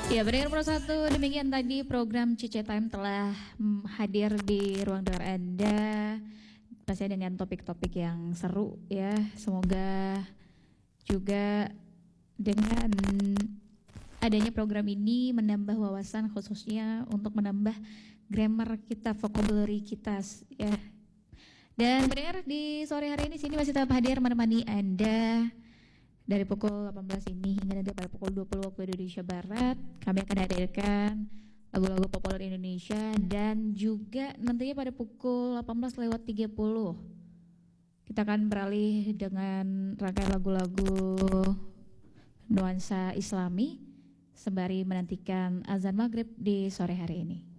Ya, pendengar Pro 1, demikian tadi program Cice Time telah hadir di ruang dengar Anda. Pastinya dengan topik-topik yang seru ya. Semoga juga dengan adanya program ini menambah wawasan, khususnya untuk menambah grammar kita, vocabulary kita ya. Dan pendengar, di sore hari ini sini masih tetap hadir menemani Anda dari pukul 18 ini hingga nanti pada pukul 20 waktu Indonesia Barat. Kami akan hadirkan lagu-lagu populer Indonesia, dan juga nantinya pada pukul 18:30 kita akan beralih dengan rangkaian lagu-lagu nuansa Islami sembari menantikan azan maghrib di sore hari ini.